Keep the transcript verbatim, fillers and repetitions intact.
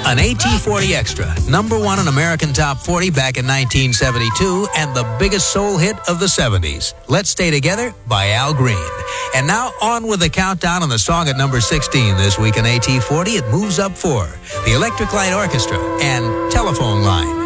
An A T forty Extra, number one in American Top forty back in nineteen seventy-two, and the biggest soul hit of the seventies. Let's Stay Together by Al Green. And now on with the countdown on the song at number sixteen this week in A T forty. It moves up four. The Electric Light Orchestra and Telephone Line.